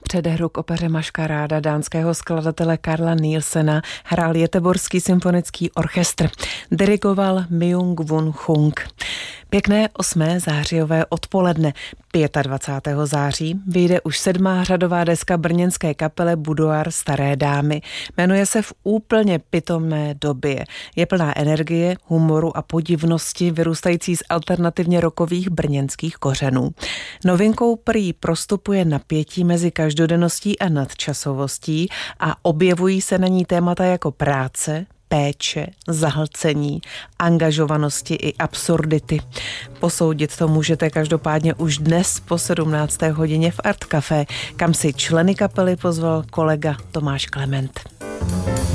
předehru k opeře Maškaráda dánského skladatele Carla Nielsena hrál Göteborský symfonický orchestr. Dirigoval Myung-Whun Chung. Pěkné 8. zářijové odpoledne. 25. září vyjde už 7. řadová deska brněnské kapely Boudoir Staré dámy. Jmenuje se V úplně pitomné době. Je plná energie, humoru a podivnosti vyrůstající z alternativně rockových brněnských kořenů. Novinkou prý prostupuje napětí mezi každodenností a nadčasovostí a objevují se na ní témata jako práce, péče, zahlcení, angažovanosti i absurdity. Posoudit to můžete každopádně už dnes po 17. hodině v Art Café, kam si členy kapely pozval kolega Tomáš Klement.